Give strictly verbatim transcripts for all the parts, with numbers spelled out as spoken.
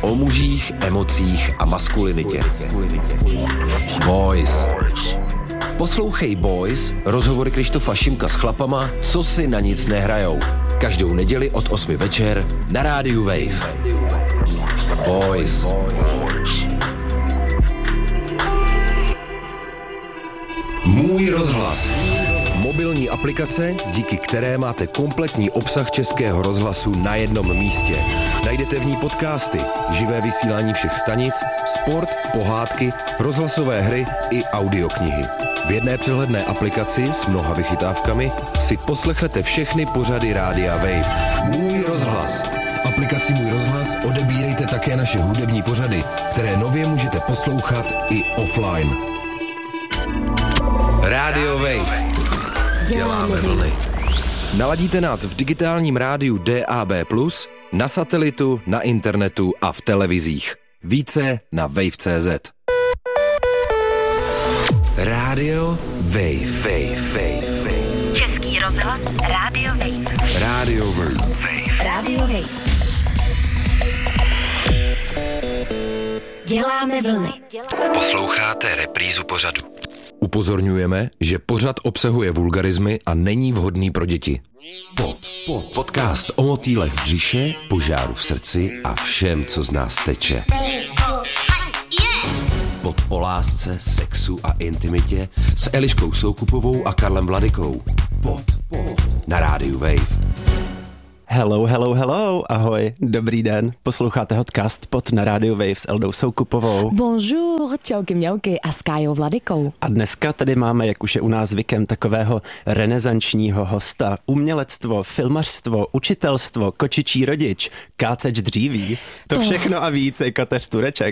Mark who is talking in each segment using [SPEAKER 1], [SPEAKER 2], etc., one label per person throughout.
[SPEAKER 1] O mužích, emocích a maskulinitě. Boys. Poslouchej Boys, rozhovory Krištofa Šimka s chlapama, co si na nic nehrajou. Každou neděli od osmi večer na rádiu Wave. Boys. Můj rozhlas. Mobilní aplikace, díky které máte kompletní obsah Českého rozhlasu na jednom místě. Najdete v ní podcasty, živé vysílání všech stanic, sport, pohádky, rozhlasové hry i audioknihy. V jedné přehledné aplikaci s mnoha vychytávkami si poslechnete všechny pořady rádia Wave. Můj rozhlas. V aplikaci Můj rozhlas odebírejte také naše hudební pořady, které nově můžete poslouchat i offline. Rádio Wave. Děláme vlny. Naladíte nás v digitálním rádiu D A B plus, na satelitu, na internetu a v televizích. Více na wave tečka cé zet. Rádio Wave. Wave, Wave, Wave.
[SPEAKER 2] Český rozhlas Rádio Wave.
[SPEAKER 1] Rádio Wave.
[SPEAKER 2] Rádio Wave. Děláme vlny.
[SPEAKER 1] Posloucháte reprízu pořadu. Upozorňujeme, že pořad obsahuje vulgarizmy a není vhodný pro děti. Pod, pod, podcast o motýlech v břiše, požáru v srdci a všem, co z nás teče. Pod o lásce, sexu a intimitě s Eliškou Soukupovou a Karlem Vladykou. Pod, pod, na rádiu Wave.
[SPEAKER 3] Hello, hello, hello, ahoj, dobrý den, posloucháte Hotcast Pod na rádiu Wave s Eldou Soukupovou.
[SPEAKER 4] Bonjour, čauky mňauky a s Kájou Vladykou.
[SPEAKER 3] A dneska tady máme, jak už je u nás zvykem, takového renesančního hosta. Umělectvo, filmařstvo, učitelstvo, kočičí rodič, káceč dříví, to, to všechno a víc je Kateř Tureček.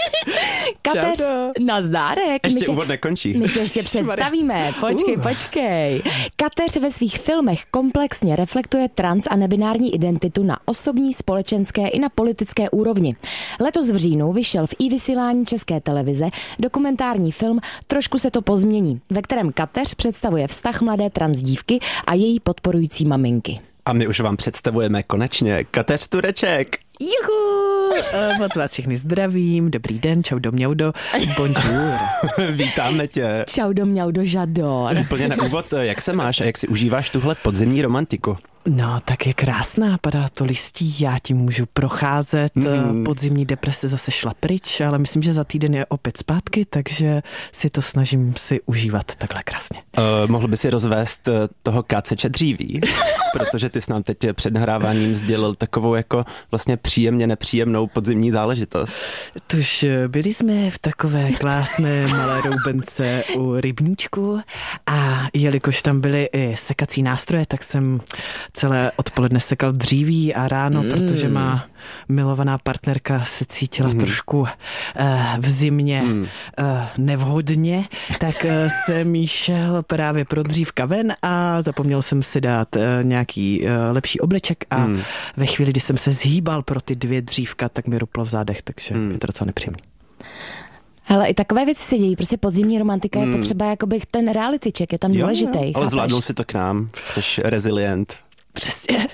[SPEAKER 4] Kateř, nazdárek.
[SPEAKER 3] Ještě
[SPEAKER 4] my tě,
[SPEAKER 3] úvod nekončí.
[SPEAKER 4] My tě ještě představíme, počkej, uh. počkej. Kateř ve svých filmech komplexně reflektuje trans a nebinární identitu na osobní, společenské i na politické úrovni. Letos v říjnu vyšel v i-vysílání České televize dokumentární film Trošku se to pozmění, ve kterém Kateř představuje vztah mladé trans dívky a její podporující maminky.
[SPEAKER 3] A my už vám představujeme konečně Kateř Tureček.
[SPEAKER 5] Juhu! Moc vás všechny zdravím, dobrý den, čau do mňaudo, bonjour.
[SPEAKER 3] Vítáme tě.
[SPEAKER 4] Čau do mňaudo, žador.
[SPEAKER 3] Úplně na úvod, jak se máš a jak si užíváš tuhle podzimní romantiku?
[SPEAKER 5] No, tak je krásná, padá to listí, já tím můžu procházet, mm. podzimní deprese zase šla pryč, ale myslím, že za týden je opět zpátky, takže si to snažím si užívat takhle krásně.
[SPEAKER 3] Uh, mohl by si rozvést toho káceče dříví, protože ty jsi nám teď před nahráváním sdělil takovou jako vlastně příjemně nepříjemnou podzimní záležitost.
[SPEAKER 5] Tož byli jsme v takové krásné malé roubence u rybníčku a jelikož tam byly i sekací nástroje, tak jsem celé odpoledne sekal dříví a ráno, mm. protože má milovaná partnerka se cítila mm. trošku uh, v zimě mm. uh, nevhodně, tak uh, jsem jí šel právě pro dřívka ven a zapomněl jsem si dát uh, nějaký uh, lepší obleček a mm. ve chvíli, kdy jsem se zhýbal pro ty dvě dřívka, tak mi ruplo v zádech, takže mm. je to docela nepříjemný.
[SPEAKER 4] Hele, i takové věci se dějí, prostě podzimní romantika mm. je potřeba, jakoby ten reality check je tam jo, důležitý. Jo,
[SPEAKER 3] ale zvládnul si to k nám, jsi rezilient.
[SPEAKER 5] Přesně.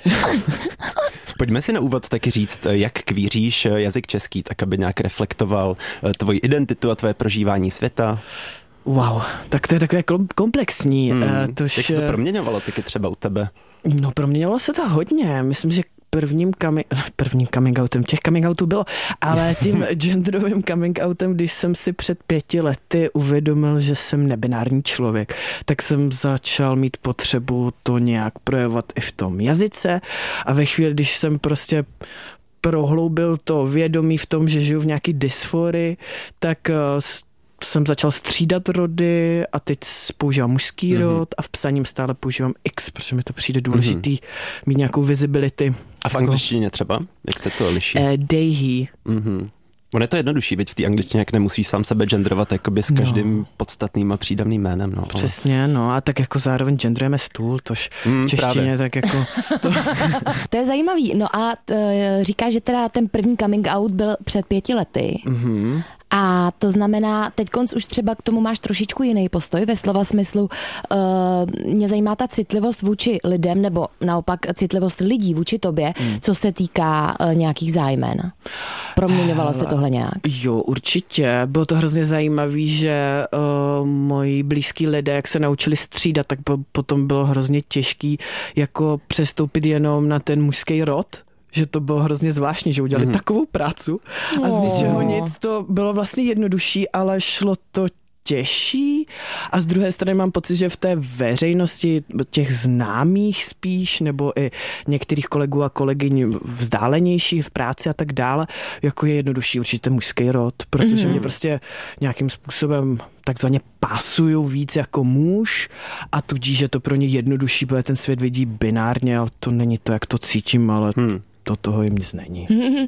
[SPEAKER 3] Pojďme si na úvod taky říct, jak kvíříš jazyk český, tak aby nějak reflektoval tvoji identitu a tvoje prožívání světa.
[SPEAKER 5] Wow, tak to je takové komplexní.
[SPEAKER 3] Hmm.
[SPEAKER 5] Uh, tož,
[SPEAKER 3] jak se to proměňovalo taky třeba u tebe?
[SPEAKER 5] No proměňovalo se to hodně, myslím, že prvním, coming, prvním coming outem, těch coming outů bylo, ale tím genderovým coming outem, když jsem si před pěti lety uvědomil, že jsem nebinární člověk, tak jsem začal mít potřebu to nějak projevovat i v tom jazyce a ve chvíli, když jsem prostě prohloubil to vědomí v tom, že žiju v nějaký dysforii, tak jsem začal střídat rody a teď používám mužský mm-hmm. rod a v psaním stále používám X, protože mi to přijde důležitý mm-hmm. mít nějakou visibility.
[SPEAKER 3] A v angličtině třeba? Jak se to liší?
[SPEAKER 5] Uh, they, he.
[SPEAKER 3] Mm-hmm. Ono je to jednodušší, veď v té angličtině, jak nemusíš sám sebe genderovat jakoby s každým no. podstatným a přídavným jménem. No.
[SPEAKER 5] Přesně, no a tak jako zároveň genderujeme stůl, tož mm, v češtině tak jako... To...
[SPEAKER 4] to je zajímavý, no a t, říkáš, že teda ten první coming out byl před pěti lety.
[SPEAKER 3] Mm-hmm.
[SPEAKER 4] A to znamená, teď konc už třeba k tomu máš trošičku jiný postoj ve slova smyslu, uh, mě zajímá ta citlivost vůči lidem, nebo naopak citlivost lidí vůči tobě, hmm. co se týká uh, nějakých zájmen. Proměňovalo se tohle nějak?
[SPEAKER 5] Jo, určitě. Bylo to hrozně zajímavé, že uh, moji blízký lidé, jak se naučili střídat, tak po, potom bylo hrozně těžký jako přestoupit jenom na ten mužský rod. Že to bylo hrozně zvláštní, že udělali mm. takovou prácu a z ničeho nic. To bylo vlastně jednodušší, ale šlo to těžší a z druhé strany mám pocit, že v té veřejnosti těch známých spíš, nebo i některých kolegů a kolegyň vzdálenějších v práci a tak dále, jako je jednodušší určitě mužský rod, protože mm. mě prostě nějakým způsobem takzvaně pasují víc jako muž a tudíž je to pro ně jednodušší, protože ten svět vidí binárně, ale to není to, jak to cítím, ale hmm. to toho jim nic není.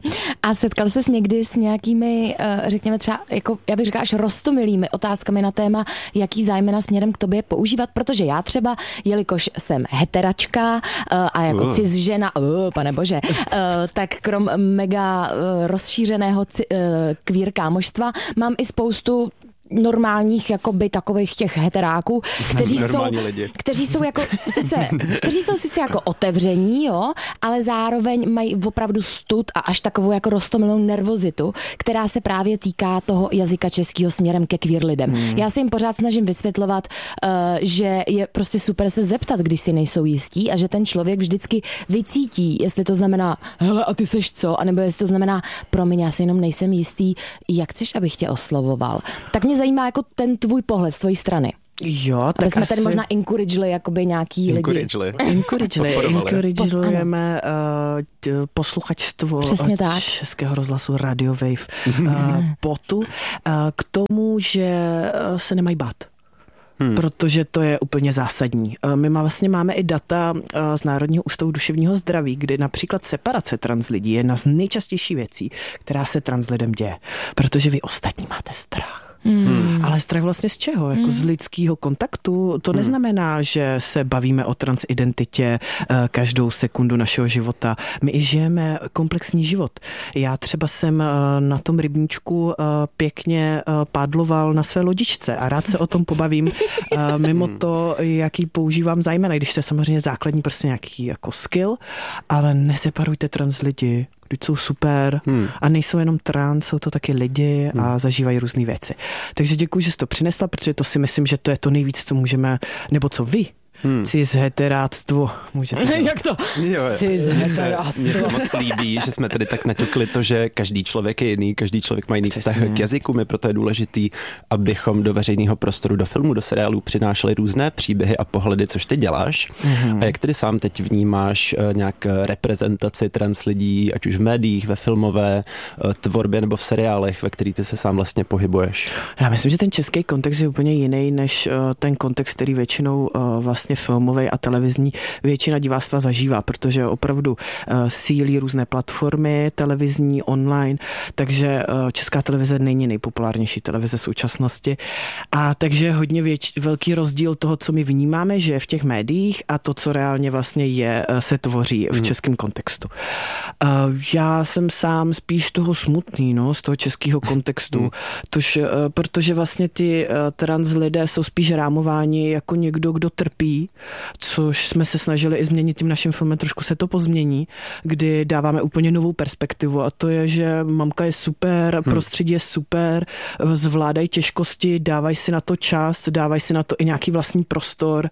[SPEAKER 4] A setkal ses někdy s nějakými, řekněme třeba, jako, já bych řekla, až roztomilými otázkami na téma, jaký zájmena směrem k tobě používat, protože já třeba, jelikož jsem heteračka a jako uh. cisžena, uh, pane bože, uh, tak krom mega rozšířeného queer kámoštva mám i spoustu normálních jakoby takových těch heteráků, kteří jsou, kteří jsou jako sice, kteří jsou sice jako otevření, jo, ale zároveň mají opravdu stud a až takovou jako roztomilou nervozitu, která se právě týká toho jazyka českého směrem ke queer lidem. Hmm. Já se jim pořád snažím vysvětlovat, uh, že je prostě super se zeptat, když si nejsou jistí a že ten člověk vždycky vycítí, jestli to znamená hele a ty seš co, anebo jestli to znamená promiň, já si jenom nejsem jistý, jak chceš, abych tě oslovoval. Tak mě zajímá jako ten tvůj pohled z tvojí strany.
[SPEAKER 5] Jo, tak
[SPEAKER 4] aby jsme
[SPEAKER 5] asi...
[SPEAKER 4] tady možná encourageli jakoby nějaký
[SPEAKER 3] encourageli.
[SPEAKER 4] lidi.
[SPEAKER 5] Encourageli. Encouragujeme uh, posluchačstvo Českého rozhlasu Radio Wave uh, potu uh, k tomu, že uh, se nemají bát. Hmm. Protože to je úplně zásadní. My má, vlastně máme i data z Národního ústavu duševního zdraví, kdy například separace trans lidí je jedna z nejčastějších věcí, která se trans lidem děje. Protože vy ostatní máte strach. Hmm. Ale strach vlastně z čeho? Jako hmm. z lidského kontaktu? To hmm. neznamená, že se bavíme o transidentitě každou sekundu našeho života. My i žijeme komplexní život. Já třeba jsem na tom rybníčku pěkně pádloval na své lodičce a rád se o tom pobavím. Mimo to, jaký používám zájmena, když to je samozřejmě základní prostě nějaký jako skill, ale neseparujte trans lidi. Když jsou super hmm. a nejsou jenom trans, jsou to taky lidi a hmm. zažívají různé věci. Takže děkuji, že jsi to přinesla, protože to si myslím, že to je to nejvíc, co můžeme, nebo co vy, Hmm. Cisheteráctvo. Můžete
[SPEAKER 4] jak to? Cisheteráctvo.
[SPEAKER 3] Mně se moc líbí, že jsme tady tak naťukli to, že každý člověk je jiný, každý člověk má jiný vztah k jazyku. My proto je důležitý, abychom do veřejného prostoru, do filmu, do seriálů přinášeli různé příběhy a pohledy, což ty děláš. Hmm. A jak tedy sám teď vnímáš nějak reprezentaci trans lidí, ať už v médiích, ve filmové tvorbě nebo v seriálech, ve kterých ty se sám vlastně pohybuješ?
[SPEAKER 5] Já myslím, že ten český kontext je úplně jiný než ten kontext, který většinou vlastně filmový a televizní většina diváctva zažívá, protože opravdu uh, sílí různé platformy televizní, online, takže uh, Česká televize není nejpopulárnější televize současnosti a takže hodně věč, velký rozdíl toho, co my vnímáme, že je v těch médiích a to, co reálně vlastně je, uh, se tvoří v hmm. českém kontextu. Uh, já jsem sám spíš toho smutný, no, z toho českého kontextu, hmm. tož, uh, protože vlastně ty uh, trans lidé jsou spíš rámováni jako někdo, kdo trpí, což jsme se snažili i změnit tím naším filmem, trošku se to pozmění, kdy dáváme úplně novou perspektivu a to je, že mamka je super, hmm. prostředí je super, zvládají těžkosti, dávají si na to čas, dávají si na to i nějaký vlastní prostor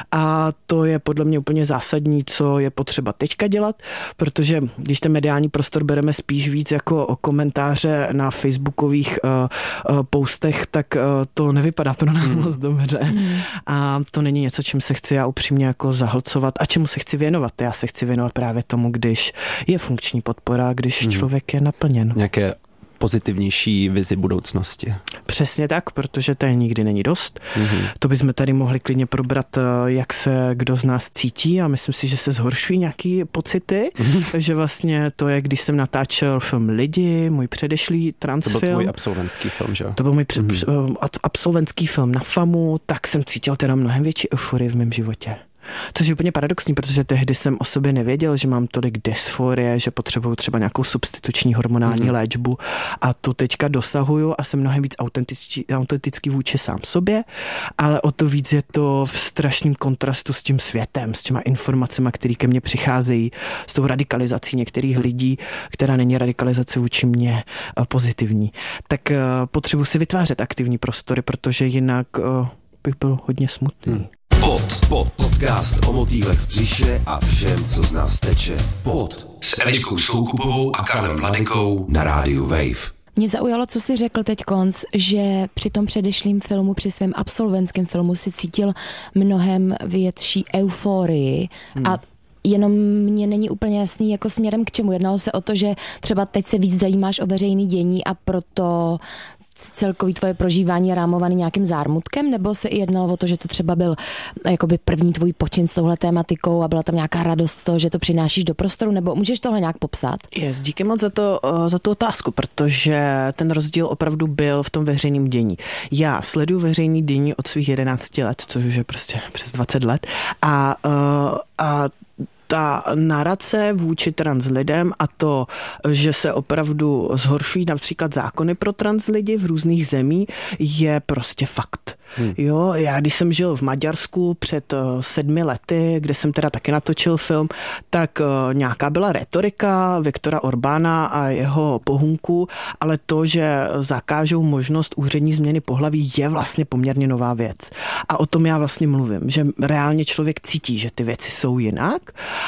[SPEAKER 5] a to je podle mě úplně zásadní, co je potřeba teďka dělat, protože když ten mediální prostor bereme spíš víc jako o komentáře na facebookových uh, uh, postech, tak uh, to nevypadá pro nás hmm. moc dobře hmm. a to není něco, čím se chci já upřímně jako zahlcovat a čemu se chci věnovat. Já se chci věnovat právě tomu, když je funkční podpora, když hmm. člověk je naplněn.
[SPEAKER 3] Nějaké pozitivnější vizi budoucnosti.
[SPEAKER 5] Přesně tak, protože to nikdy není dost. Mm-hmm. To bychom tady mohli klidně probrat, jak se kdo z nás cítí a myslím si, že se zhoršují nějaký pocity, mm-hmm. že vlastně to je, když jsem natáčel film Lidi, můj předešlý transfilm.
[SPEAKER 3] To byl tvůj absolventský film, že jo?
[SPEAKER 5] To byl můj mm-hmm. absolventský film na FAMu, tak jsem cítil teda mnohem větší euforii v mém životě. Což je úplně paradoxní, protože tehdy jsem o sobě nevěděl, že mám tolik dysforie, že potřebuju třeba nějakou substituční hormonální mm-hmm. léčbu a tu teďka dosahuju a jsem mnohem víc autentický, autentický vůči sám sobě, ale o to víc je to v strašném kontrastu s tím světem, s těma informacemi, které ke mně přicházejí, s tou radikalizací některých lidí, která není radikalizace vůči mně pozitivní. Tak potřebuji si vytvářet aktivní prostory, protože jinak bych byl hodně smutný. Hmm.
[SPEAKER 1] Pod, pod, podcast o motýlech v břiše a všem, co z nás teče. Pod s Eliškou Soukupovou a Karlem Mladenkou na rádiu Wave.
[SPEAKER 4] Mě zaujalo, co jsi řekl teď konc, že při tom předešlým filmu, při svém absolventském filmu si cítil mnohem větší euforii hmm. a jenom mě není úplně jasný, jako směrem k čemu. Jednalo se o to, že třeba teď se víc zajímáš o veřejný dění a proto celkový tvoje prožívání je rámovaný nějakým zármutkem, nebo se i jednalo o to, že to třeba byl jakoby první tvůj počin s touhle tématikou a byla tam nějaká radost z toho, že to přinášíš do prostoru, nebo můžeš tohle nějak popsat?
[SPEAKER 5] Yes, díky moc za, to, za tu otázku, protože ten rozdíl opravdu byl v tom veřejném dění. Já sleduju veřejný dění od svých jedenácti let, což už je prostě přes dvacet let a, a ta narace vůči trans lidem a to, že se opravdu zhoršují například zákony pro trans lidi v různých zemí, je prostě fakt. Hmm. Jo, já když jsem žil v Maďarsku před uh, sedmi lety, kde jsem teda taky natočil film, tak uh, nějaká byla retorika Viktora Orbána a jeho pohunku, ale to, že zakážou možnost úřední změny pohlaví, je vlastně poměrně nová věc. A o tom já vlastně mluvím, že reálně člověk cítí, že ty věci jsou jinak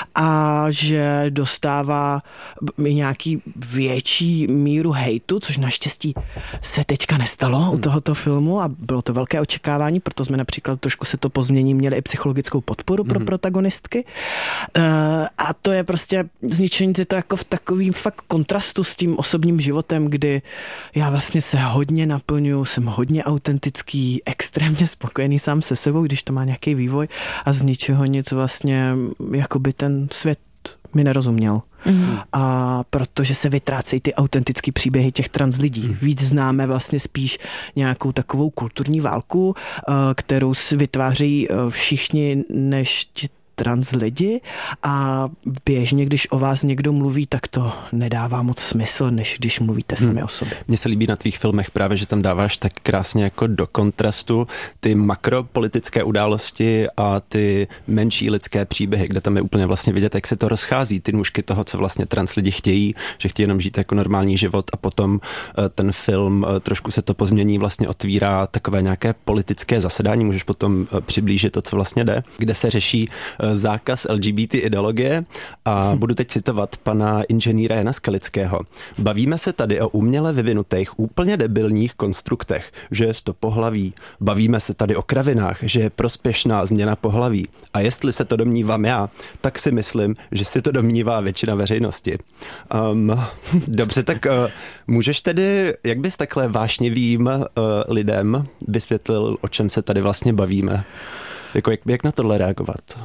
[SPEAKER 5] a že dostává i nějaký větší míru hejtu, což naštěstí se teďka nestalo hmm. u tohoto filmu a bylo to velké očekávání, proto jsme například trošku se to pozmění, měli i psychologickou podporu pro mm-hmm. protagonistky. Uh, a to je prostě zničení, je to jako v takovým fakt kontrastu s tím osobním životem, kdy já vlastně se hodně naplňuju, jsem hodně autentický, extrémně spokojený sám se sebou, když to má nějaký vývoj a z ničeho nic vlastně jakoby ten svět mi nerozuměl. Mm. A protože se vytrácejí ty autentické příběhy těch trans lidí. Mm. Víc známe vlastně spíš nějakou takovou kulturní válku, kterou si vytvářejí všichni než ti trans lidi a běžně, když o vás někdo mluví, tak to nedává moc smysl, než když mluvíte sami hmm. o sobě.
[SPEAKER 3] Mně se líbí na tvých filmech právě, že tam dáváš tak krásně jako do kontrastu ty makropolitické události a ty menší lidské příběhy, kde tam je úplně vlastně vidět, jak se to rozchází, ty nůžky toho, co vlastně trans lidi chtějí, že chtějí jenom žít jako normální život a potom ten film trošku se to pozmění, vlastně otvírá takové nějaké politické zasedání, můžeš potom přiblížit to, co vlastně jde, kde se řeší zákaz L G B T ideologie a budu teď citovat pana inženýra Jana Skalického. Bavíme se tady o uměle vyvinutých, úplně debilních konstruktech, že je to pohlaví. Bavíme se tady o kravinách, že je prospěšná změna pohlaví. A jestli se to domnívám já, tak si myslím, že si to domnívá většina veřejnosti. Um, dobře, tak uh, můžeš tedy, jak bys takhle vášnivým uh, lidem vysvětlil, o čem se tady vlastně bavíme? Jako jak, jak na tohle reagovat?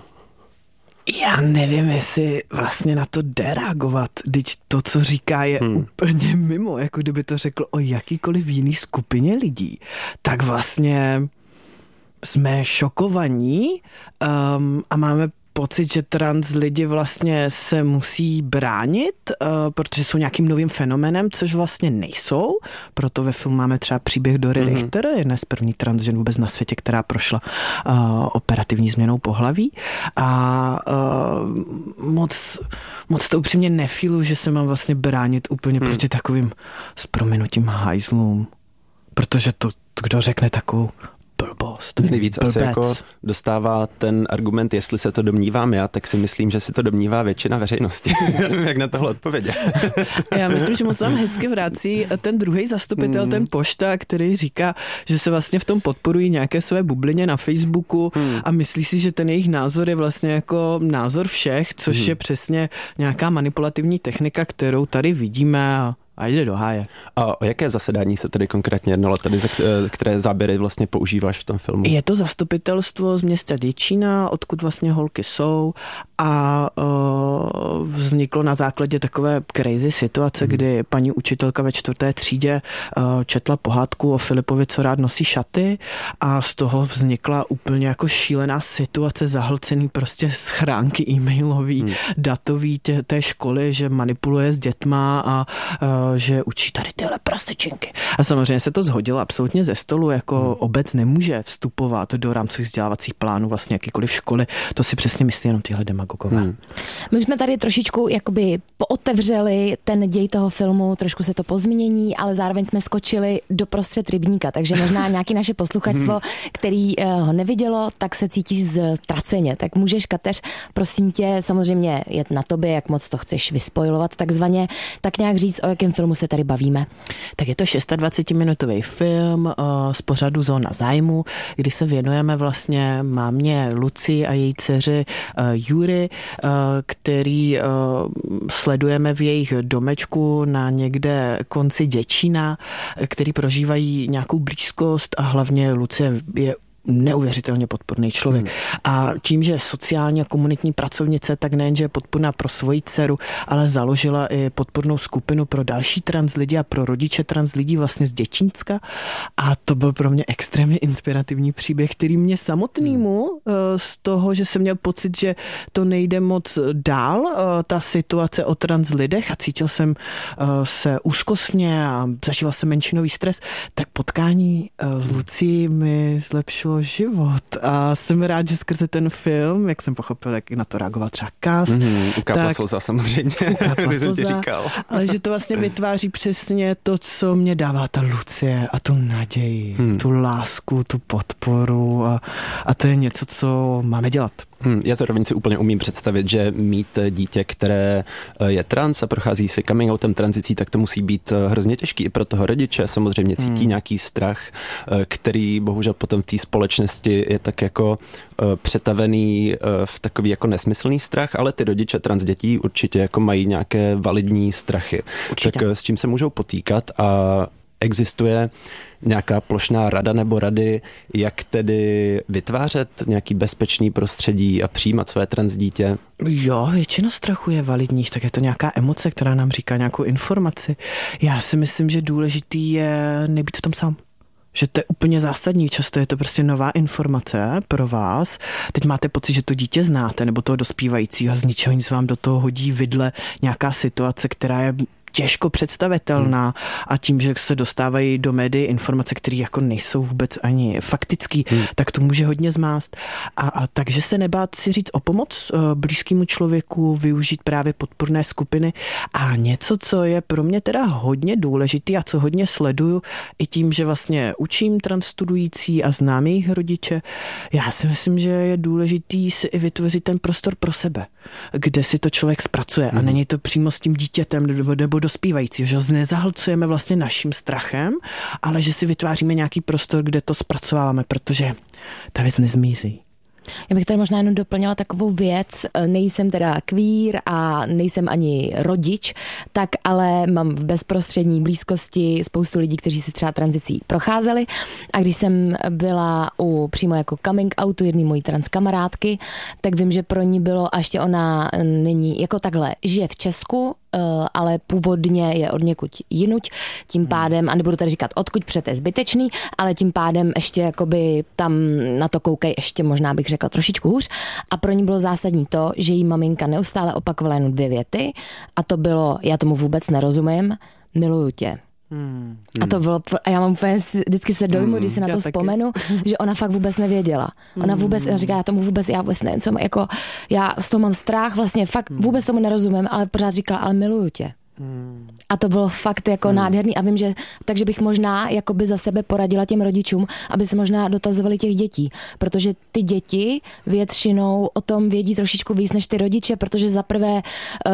[SPEAKER 5] Já nevím, jestli vlastně na to jde reagovat, když to, co říká, je hmm. úplně mimo, jako kdyby to řekl o jakýkoliv jiný skupině lidí, tak vlastně jsme šokovaní um, a máme pocit, že trans lidi vlastně se musí bránit, uh, protože jsou nějakým novým fenoménem, což vlastně nejsou. Proto ve filmu máme třeba příběh Dory mm-hmm. Richter, jedna z první trans žen vůbec na světě, která prošla uh, operativní změnou pohlaví. A uh, moc, moc to upřímně nefílu, že se mám vlastně bránit úplně mm. proti takovým s prominutím hajzlům. Protože to, to kdo řekne takovou blbost.
[SPEAKER 3] Nejvíc asi jako dostává ten argument, jestli se to domnívám já, tak si myslím, že si to domnívá většina veřejnosti. Já nevím, jak na tohle odpovědět.
[SPEAKER 5] Já myslím, že moc vám hezky vrací ten druhý zastupitel, hmm. ten Pošta, který říká, že se vlastně v tom podporují nějaké své bublině na Facebooku hmm. a myslí si, že ten jejich názor je vlastně jako názor všech, což hmm. je přesně nějaká manipulativní technika, kterou tady vidíme a a jde do háje.
[SPEAKER 3] A o jaké zasedání se tedy konkrétně jednalo, tedy za které záběry vlastně používáš v tom filmu?
[SPEAKER 5] Je to zastupitelstvo z města Děčína, odkud vlastně holky jsou a uh, vzniklo na základě takové crazy situace, hmm. kdy paní učitelka ve čtvrté třídě uh, četla pohádku o Filipovi, co rád nosí šaty a z toho vznikla úplně jako šílená situace, zahlcený prostě schránky e-mailový, hmm. datový tě, té školy, že manipuluje s dětma a uh, že učí tady tyhle prasečinky. A samozřejmě se to zhodilo absolutně ze stolu, jako hmm. obec nemůže vstupovat do rámcových vzdělávacích plánů vlastně jakýkoliv školy. To si přesně myslí jenom tyhle demagogové. Hmm.
[SPEAKER 4] My jsme tady trošičku jakoby pootevřeli ten děj toho filmu, trošku se to pozmění, ale zároveň jsme skočili do prostřed rybníka, takže možná nějaký naše posluchačstvo, který ho nevidělo, tak se cítí ztraceně. Tak můžeš, Kateř, prosím tě, samozřejmě jet na tobě, jak moc to chceš vyspojovat takzvaně, tak nějak říct, o jakém filmu se tady bavíme.
[SPEAKER 5] Tak je to dvacetiminutový film uh, z pořadu Zóna zájmu, kdy se věnujeme vlastně mámě Luci a její dceři uh, Jury, uh, který uh, sledujeme v jejich domečku na někde konci Děčína, který prožívají nějakou blízkost a hlavně Lucie je neuvěřitelně podporný člověk. Hmm. A tím, že je sociální a komunitní pracovnice, tak nejenže je podporná pro svoji dceru, ale založila i podpornou skupinu pro další trans lidi a pro rodiče trans lidí vlastně z Děčínska. A to byl pro mě extrémně inspirativní příběh, který mě samotnému hmm. z toho, že jsem měl pocit, že to nejde moc dál, ta situace o trans lidech a cítil jsem se úzkostně a zažíval jsem menšinový stres, tak potkání s Lucí mi zlepšilo život a jsem rád, že skrze ten film, jak jsem pochopil, jak na to reagoval třeba Kas.
[SPEAKER 3] Mm-hmm, ukápla slza samozřejmě,
[SPEAKER 5] ty jsem ti říkal. Ale že to vlastně vytváří přesně to, co mě dává ta Lucie a tu naději, hmm. tu lásku, tu podporu a, a to je něco, co máme dělat.
[SPEAKER 3] Hmm, já zároveň si úplně umím představit, že mít dítě, které je trans a prochází si coming outem tranzicí, tak to musí být hrozně těžký i pro toho rodiče. Samozřejmě cítí hmm. nějaký strach, který bohužel potom v té společnosti je tak jako přetavený v takový jako nesmyslný strach, ale ty rodiče trans dětí určitě jako mají nějaké validní strachy. Určitě. Tak s čím se můžou potýkat a existuje nějaká plošná rada nebo rady, jak tedy vytvářet nějaký bezpečný prostředí a přijímat své trans dítě?
[SPEAKER 5] Jo, většina strachu je validních, tak je to nějaká emoce, která nám říká nějakou informaci. Já si myslím, že důležitý je nebýt v tom sám. Že to je úplně zásadní, často je to prostě nová informace pro vás. Teď máte pocit, že to dítě znáte, nebo toho dospívajícího a z ničeho nic vám do toho hodí vidle nějaká situace, která je těžko představitelná hmm. a tím, že se dostávají do médií informace, které jako nejsou vůbec ani faktický, hmm. tak to může hodně zmást. A, a takže se nebát si říct o pomoc uh, blízkému člověku, využít právě podporné skupiny a něco, co je pro mě teda hodně důležitý a co hodně sleduju i tím, že vlastně učím transstudující a znám jejich rodiče, já si myslím, že je důležitý si i vytvořit ten prostor pro sebe, kde si to člověk zpracuje hmm. a není to přímo s tím dítětem nebo, nebo dospívající, že ho nezahlcujeme vlastně naším strachem, ale že si vytváříme nějaký prostor, kde to zpracováváme, protože ta věc nezmizí.
[SPEAKER 4] Já bych tady možná jenom doplnila takovou věc, nejsem teda queer a nejsem ani rodič, tak ale mám v bezprostřední blízkosti spoustu lidí, kteří si třeba tranzicí procházeli a když jsem byla u přímo jako coming outu jedné mojí trans kamarádky, tak vím, že pro ní bylo, a ještě ona není jako takhle, žije v Česku, ale původně je od někud jinuť, tím pádem, a nebudu tady říkat odkud, protože to je zbytečný, ale tím pádem ještě jakoby tam na to koukají ještě možná bych řekla trošičku hůř a pro ní bylo zásadní to, že jí maminka neustále opakovala jen dvě věty a to bylo, já tomu vůbec nerozumím, miluju tě. Hmm. A to bylo, a já mám úplně, vždycky se dojmu, hmm. když si na to já vzpomenu, taky. Že ona fakt vůbec nevěděla. Ona vůbec, já říká, já tomu vůbec, já vůbec nevím, co, jako, já z toho mám strach, vlastně fakt vůbec tomu nerozumím, ale pořád říkala, ale miluju tě. Hmm. A to bylo fakt jako hmm. nádherný a vím, že takže bych možná jakoby za sebe poradila těm rodičům, aby se možná dotazovali těch dětí, protože ty děti většinou o tom vědí trošičku víc než ty rodiče, protože zaprvé, uh,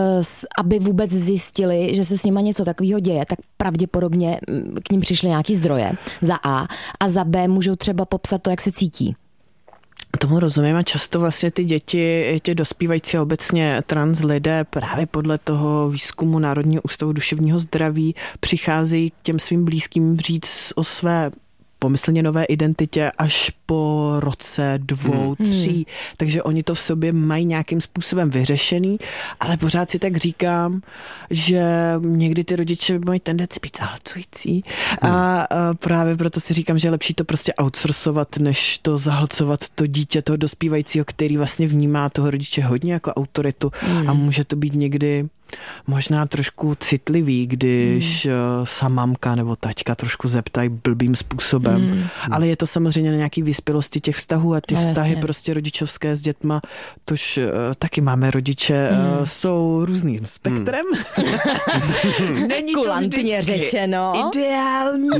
[SPEAKER 4] aby vůbec zjistili, že se s nima něco takového děje, tak pravděpodobně k ním přišly nějaký zdroje, za A, a za B můžou třeba popsat to, jak se cítí.
[SPEAKER 5] Tomu rozumím a často vlastně ty děti, tě dospívající a obecně trans lidé právě podle toho výzkumu Národního ústavu duševního zdraví přicházejí k těm svým blízkým říct o své pomyslně nové identitě až po roce, dvou, hmm. tří. Takže oni to v sobě mají nějakým způsobem vyřešený, ale pořád si tak říkám, že někdy ty rodiče mají tendenci být zahlcující hmm. a, a právě proto si říkám, že je lepší to prostě outsourcovat, než to zahlcovat to dítě, toho dospívajícího, který vlastně vnímá toho rodiče hodně jako autoritu hmm. a může to být někdy možná trošku citlivý, když mm. sa mamka nebo taťka trošku zeptají blbým způsobem. Mm. Ale je to samozřejmě na nějaký vyspělosti těch vztahů a ty no, vztahy jasně. prostě rodičovské s dětma, tož uh, taky máme rodiče, mm. uh, jsou různým spektrem. Mm. Není
[SPEAKER 4] kulantně
[SPEAKER 5] to
[SPEAKER 4] řečeno.
[SPEAKER 5] Ideální.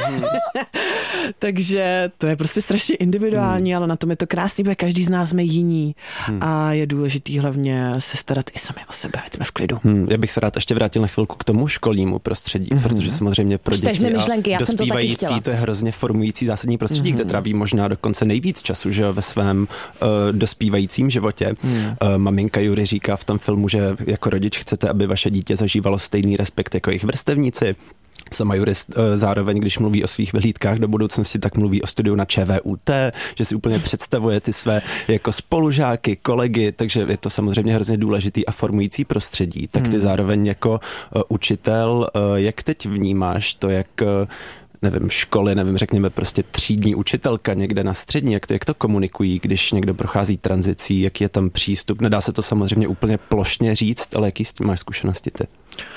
[SPEAKER 5] Takže to je prostě strašně individuální, mm. ale na tom je to krásný, protože každý z nás jsme jiní mm. a je důležitý hlavně se starat i sami o sebe, ať jsme v klidu.
[SPEAKER 3] Hmm, já bych se rád ještě vrátil na chvilku k tomu školnímu prostředí, mm-hmm. protože samozřejmě pro děti
[SPEAKER 4] myšlenky,
[SPEAKER 3] a dospívající to je hrozně formující zásadní prostředí, mm-hmm. kde tráví možná dokonce nejvíc času, že ve svém uh, dospívajícím životě. Mm. Uh, maminka Jury říká v tom filmu, že jako rodič chcete, aby vaše dítě zažívalo stejný respekt jako jejich vrstevníci. Sama Juris zároveň, když mluví o svých vyhlídkách do budoucnosti, tak mluví o studiu na ČVUT, že si úplně představuje ty své jako spolužáky, kolegy, takže je to samozřejmě hrozně důležitý a formující prostředí. Tak ty zároveň jako uh, učitel, uh, jak teď vnímáš to, jak uh, nevím, školy, nevím, řekněme prostě třídní učitelka někde na střední, jak to, jak to komunikují, když někdo prochází tranzicí, jaký je tam přístup. Nedá se to samozřejmě úplně plošně říct, ale jaký s tím máš zkušenosti ty?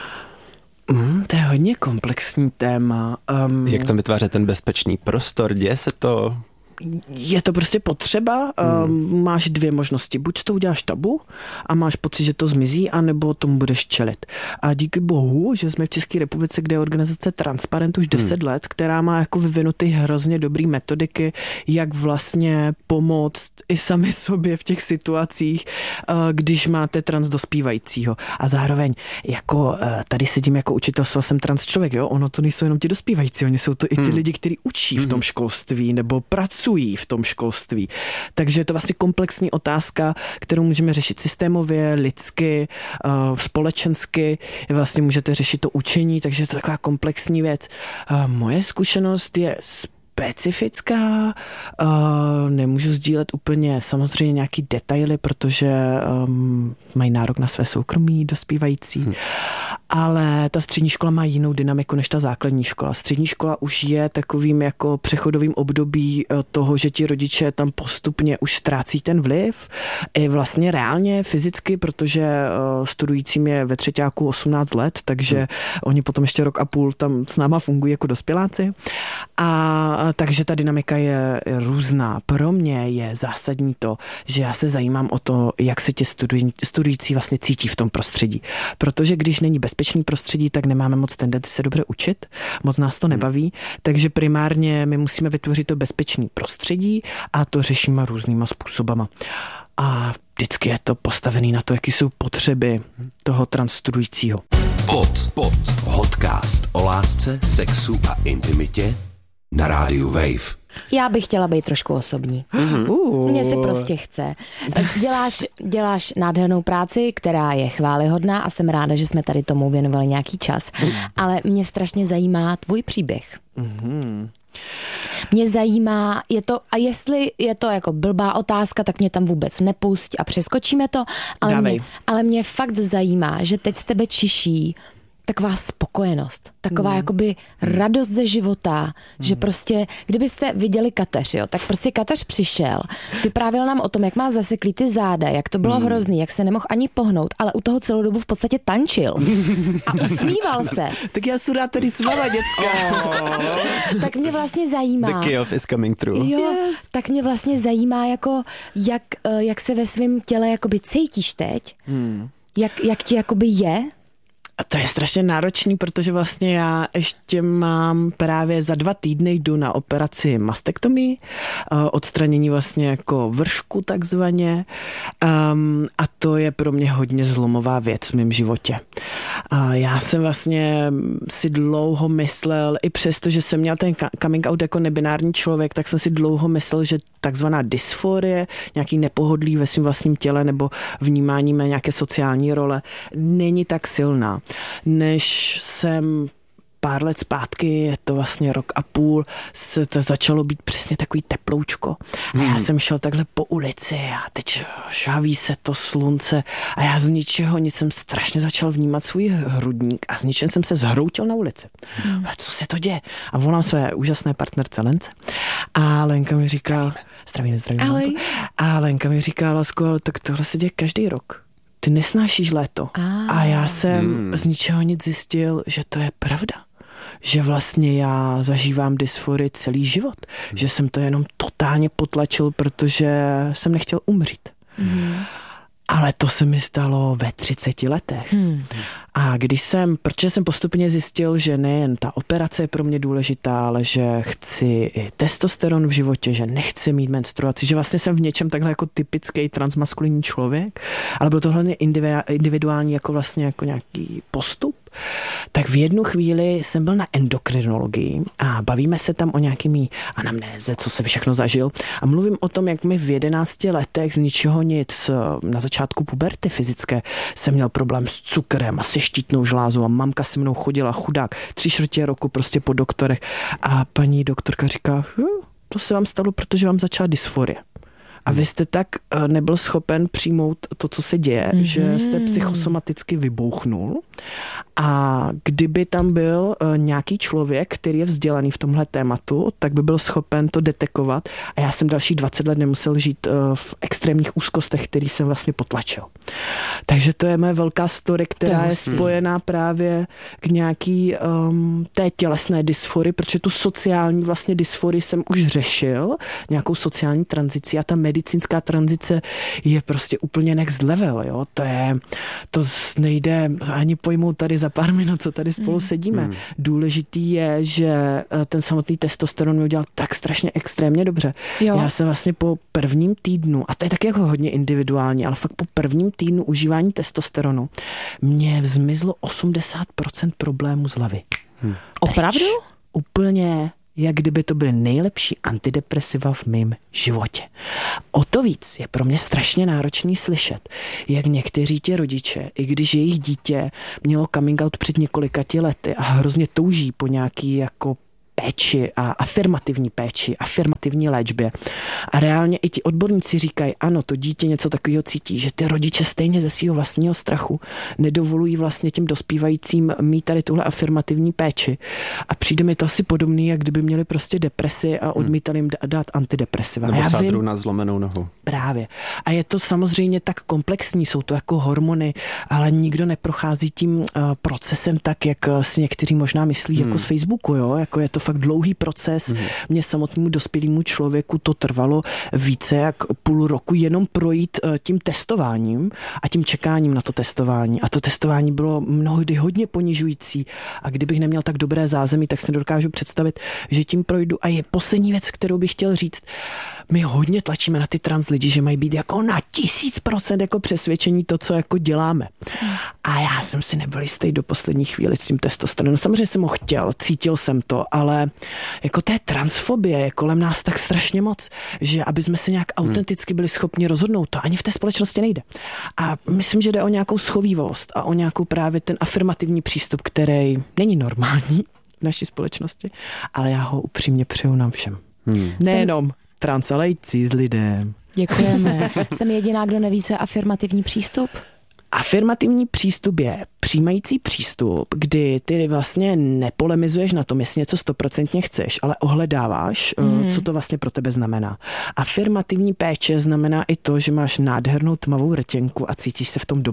[SPEAKER 5] Mm, to je hodně komplexní téma. Um,
[SPEAKER 3] Jak tam vytvářet ten bezpečný prostor? Děje se to?
[SPEAKER 5] Je to prostě potřeba. Hmm. Um, máš dvě možnosti. Buď to uděláš tabu a máš pocit, že to zmizí, anebo tomu budeš čelit. A díky bohu, že jsme v České republice, kde je organizace Transparent už deset hmm. let, která má jako vyvinuty hrozně dobrý metodiky, jak vlastně pomoct i sami sobě v těch situacích, uh, když máte trans dospívajícího. A zároveň jako uh, tady sedím jako učitelstvo, jsem trans člověk, jo? Ono to nejsou jenom ti dospívající, oni jsou to i ty hmm. lidi, kteří učí v tom školství nebo pracují v tom školství. Takže je to vlastně komplexní otázka, kterou můžeme řešit systémově, lidsky, uh, společensky. Vlastně můžete řešit to učení, takže je to taková komplexní věc. Uh, moje zkušenost je specifická, uh, nemůžu sdílet úplně samozřejmě nějaký detaily, protože um, mají nárok na své soukromí dospívající, hmm. ale ta střední škola má jinou dynamiku než ta základní škola. Střední škola už je takovým jako přechodovým období toho, že ti rodiče tam postupně už ztrácí ten vliv, i vlastně reálně, fyzicky, protože uh, studujícím je ve třeťáku osmnáct let, takže hmm. oni potom ještě rok a půl tam s náma fungují jako dospěláci. A takže ta dynamika je různá. Pro mě je zásadní to, že já se zajímám o to, jak se ti studuj, studující vlastně cítí v tom prostředí. Protože když není bezpečný prostředí, tak nemáme moc tendenci se dobře učit, moc nás to nebaví, takže primárně my musíme vytvořit to bezpečné prostředí a to řešíme různýma způsobama. A vždycky je to postavený na to, jaký jsou potřeby toho transstudujícího.
[SPEAKER 1] Pod, pod, podcast o lásce, sexu a intimitě na rádiu Wave.
[SPEAKER 4] Já bych chtěla být trošku osobní. Uh. Mně se prostě chce. Děláš, děláš nádhernou práci, která je chvályhodná a jsem ráda, že jsme tady tomu věnovali nějaký čas. Ale mě strašně zajímá tvůj příběh. Uh-huh. Mě zajímá, je to, a jestli je to jako blbá otázka, tak mě tam vůbec nepust a přeskočíme to, ale mě, ale mě fakt zajímá, že teď z tebe čiší taková spokojenost, taková mm. jakoby radost ze života, mm. že prostě, kdybyste viděli Kateř, jo, tak prostě Kateř přišel, vyprávěl nám o tom, jak má zaseklý ty záda, jak to bylo mm. hrozný, jak se nemohl ani pohnout, ale u toho celou dobu v podstatě tančil a usmíval se.
[SPEAKER 5] Tak já jsem rád tady s váma, děcka.
[SPEAKER 4] Oh. Tak mě vlastně zajímá.
[SPEAKER 3] The chaos is coming through.
[SPEAKER 4] Jo, yes. Tak mě vlastně zajímá, jako, jak, jak se ve svém těle jakoby cítíš teď, mm. jak, jak ti jakoby je.
[SPEAKER 5] A to je strašně náročný, protože vlastně já ještě mám právě za dva týdny jdu na operaci mastektomii, odstranění vlastně jako vršku takzvaně, um, a to je pro mě hodně zlomová věc v mém životě. A já jsem vlastně si dlouho myslel, i přesto, že jsem měl ten coming out jako nebinární člověk, tak jsem si dlouho myslel, že takzvaná dysforie, nějaký nepohodlí ve svém vlastním těle nebo vnímání mé nějaké sociální role, není tak silná. Než jsem pár let zpátky, je to vlastně rok a půl, se to začalo být přesně takový teploučko. A já hmm. jsem šel takhle po ulici a teď žaví se to slunce a já z ničeho nic jsem strašně začal vnímat svůj hrudník a z ničeho jsem se zhroutil na ulici. Hmm. A co se to děje? A volám své úžasné partnerce Lence a Lenka mi říká, zdravím, zdravím.
[SPEAKER 4] Ahoj.
[SPEAKER 5] A Lenka mi říká, Lasko, ale tak tohle se děje každý rok. Ty nesnášíš léto. Ah. A já jsem hmm. z ničeho nic zjistil, že to je pravda. Že vlastně já zažívám dysforii celý život. Hmm. Že jsem to jenom totálně potlačil, protože jsem nechtěl umřít. Hmm. Ale to se mi stalo ve třiceti letech. Hmm. A když jsem, protože jsem postupně zjistil, že nejen ta operace je pro mě důležitá, ale že chci i testosteron v životě, že nechci mít menstruaci, že vlastně jsem v něčem takhle jako typický transmaskulinní člověk, ale bylo to hlavně individuální jako vlastně jako nějaký postup, tak v jednu chvíli jsem byl na endokrinologii a bavíme se tam o nějaký mý anamnéze, co se všechno zažil a mluvím o tom, jak mi v jedenácti letech z ničeho nic na začátku puberty fyzické jsem měl problém s cukrem a se štítnou žlázou a mamka se mnou chodila chudák tři čtvrtě roku prostě po doktorech a paní doktorka říká, to se vám stalo, protože vám začala dysforie. A vy jste tak nebyl schopen přijmout to, co se děje, mm-hmm. že jste psychosomaticky vybouchnul. A kdyby tam byl nějaký člověk, který je vzdělaný v tomhle tématu, tak by byl schopen to detekovat. A já jsem další dvacet let nemusel žít v extrémních úzkostech, který jsem vlastně potlačil. Takže to je moje velká story, která je, je spojená právě k nějaký um, té tělesné dysforii, protože tu sociální vlastně dysforii jsem už řešil, nějakou sociální tranzici a ta medicínská tranzice je prostě úplně next level, jo. To je, to nejde ani pojmout tady za pár minut, co tady spolu sedíme. Mm. Důležitý je, že ten samotný testosteron mi udělal tak strašně extrémně dobře. Jo. Já jsem vlastně po prvním týdnu, a to je taky jako hodně individuální, ale fakt po prvním týdnu užívání testosteronu mě zmizlo osmdesát procent problémů z hlavy.
[SPEAKER 4] Hmm. Opravdu?
[SPEAKER 5] Úplně jak kdyby to byly nejlepší antidepresiva v mém životě. O to víc je pro mě strašně náročný slyšet, jak někteří ti rodiče, i když jejich dítě mělo coming out před několikati lety a hrozně touží po nějaký jako péči a afirmativní péči, afirmativní léčbě. A reálně i ti odborníci říkají, ano, to dítě něco takového cítí, že ty rodiče stejně ze svého vlastního strachu nedovolují vlastně těm dospívajícím mít tady tuhle afirmativní péči. A přijde mi to asi podobný, jak kdyby měli prostě depresi a odmítali jim dát antidepresiva.
[SPEAKER 3] Nebo sádru
[SPEAKER 5] vím,
[SPEAKER 3] na zlomenou nohu.
[SPEAKER 5] Právě. A je to samozřejmě tak komplexní, jsou to jako hormony, ale nikdo neprochází tím uh, procesem tak, jak si někteří možná myslí, hmm. jako z Facebooku, jo, jako je to fakt dlouhý proces. Mm. Mně samotnému dospělému člověku to trvalo více jak půl roku jenom projít tím testováním a tím čekáním na to testování. A to testování bylo mnohdy hodně ponižující. A kdybych neměl tak dobré zázemí, tak si dokážu představit, že tím projdu. A je poslední věc, kterou bych chtěl říct. My hodně tlačíme na ty trans lidi, že mají být jako na tisíc procent jako přesvědčení to, co jako děláme. A já jsem si nebyl jistý do poslední chvíli s tím testosteronem. Samozřejmě jsem ho chtěl, cítil jsem to, ale jako té transfobie je kolem nás tak strašně moc, že aby jsme se nějak hmm. autenticky byli schopni rozhodnout, to ani v té společnosti nejde. A myslím, že jde o nějakou schovývavost a o nějakou právě ten afirmativní přístup, který není normální v naší společnosti, ale já ho upřímně přeju nám všem. Hmm. Nejenom trans, ale i cis lidem.
[SPEAKER 4] Děkujeme. Jsem jediná, kdo neví, co je afirmativní přístup?
[SPEAKER 5] Afirmativní přístup je přijímající přístup, kdy ty vlastně nepolemizuješ na tom, jestli něco stoprocentně chceš, ale ohledáváš, mm. co to vlastně pro tebe znamená. Afirmativní péče znamená i to, že máš nádhernou tmavou rtěnku a cítíš se v tom dobře.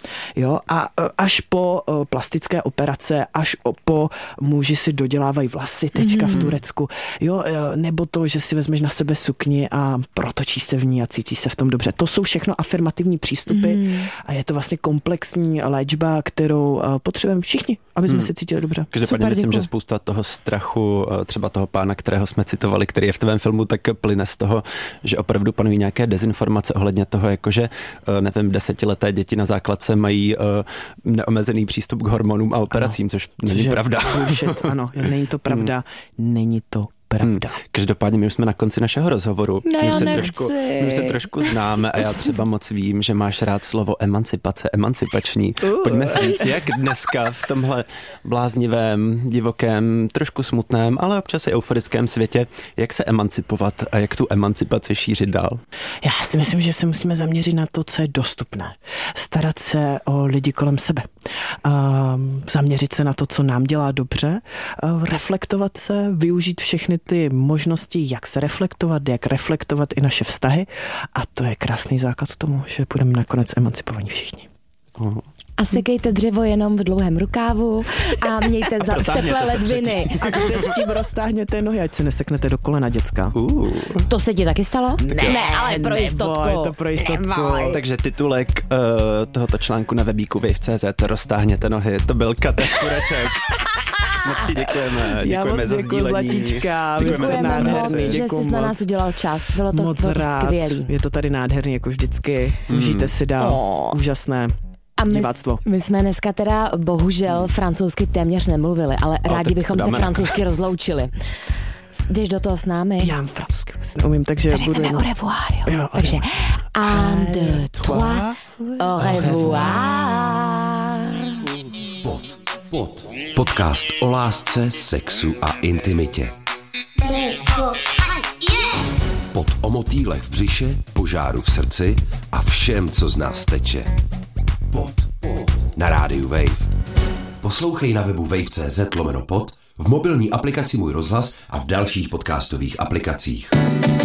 [SPEAKER 5] Jo, a až po plastické operace, až po muži si dodělávají vlasy teďka mm. v Turecku, jo, nebo to, že si vezmeš na sebe sukni a protočíš se v ní a cítíš se v tom dobře. To jsou všechno afirmativní přístupy mm. a je to vlastně komplexní léčba, kterou potřebujeme všichni, aby jsme mm. se cítili dobře.
[SPEAKER 3] Každopádně myslím, děkuji. Že spousta toho strachu, třeba toho pána, kterého jsme citovali, který je v tvém filmu, tak plyne z toho, že opravdu panují nějaké dezinformace ohledně toho, jakože, nevím, desetileté děti na základce mají uh, neomezený přístup k hormonům a operacím, ano, což není pravda.
[SPEAKER 5] Bullshit, ano, není to pravda, hmm. není to pravda. Hmm.
[SPEAKER 3] Každopádně my už jsme na konci našeho rozhovoru.
[SPEAKER 4] Ne,
[SPEAKER 3] my,
[SPEAKER 4] já
[SPEAKER 3] se
[SPEAKER 4] nechci.
[SPEAKER 3] trošku, my se trošku známe a já třeba moc vím, že máš rád slovo emancipace, emancipační. Uh. Pojďme si říct, jak dneska v tomhle bláznivém, divokém, trošku smutném, ale občas i euforickém světě, jak se emancipovat a jak tu emancipaci šířit dál?
[SPEAKER 5] Já si myslím, že se musíme zaměřit na to, co je dostupné. Starat se o lidi kolem sebe. Uh, zaměřit se na to, co nám dělá dobře, uh, reflektovat se, využít všechny ty možnosti, jak se reflektovat, jak reflektovat i naše vztahy a to je krásný základ k tomu, že budeme nakonec emancipovaní všichni.
[SPEAKER 3] Uh.
[SPEAKER 4] A sekejte dřevo jenom v dlouhém rukávu a mějte za v teplé ledviny.
[SPEAKER 5] A předtím roztáhněte nohy, ať se neseknete do kolena, děcka.
[SPEAKER 3] Uh.
[SPEAKER 4] To se ti taky stalo?
[SPEAKER 5] Ne,
[SPEAKER 4] ne ale pro jistotku.
[SPEAKER 5] Neboj, to pro jistotku.
[SPEAKER 4] Neboj.
[SPEAKER 3] Takže titulek uh, tohoto článku na webíku wave tečka cé zet, roztáhněte nohy, to byl Kateř Tureček. Moc ti děkujeme. Děkujeme za
[SPEAKER 5] děkuji, Zlatička.
[SPEAKER 4] Děkujeme moc, že jsi na nás udělal čas. Bylo to,
[SPEAKER 5] moc
[SPEAKER 4] bylo to
[SPEAKER 5] rád.
[SPEAKER 4] skvělý.
[SPEAKER 5] Je to tady nádherný, jako vždycky. Mm. Užijte si dál. Oh. Úžasné.
[SPEAKER 4] A my,
[SPEAKER 5] diváctvo.
[SPEAKER 4] my jsme dneska teda bohužel francouzsky téměř nemluvili, ale
[SPEAKER 3] no,
[SPEAKER 4] rádi bychom se francouzsky rozloučili. Jdeš do toho s námi?
[SPEAKER 5] Já francouzsky vůbec neumím, takže
[SPEAKER 4] tak
[SPEAKER 5] budu...
[SPEAKER 4] Řekneme au revoir, jo.
[SPEAKER 5] jo
[SPEAKER 4] takže un, deux, trois, au revoir.
[SPEAKER 1] Pod, pod. Podcast o lásce, sexu a intimitě. Pod o motýlech v břiše, požáru v srdci a všem, co z nás teče. Pod, pod. Na rádiu Wave. Poslouchej na webu wave tečka cé zet lomeno pod, v mobilní aplikaci Můj rozhlas a v dalších podcastových aplikacích.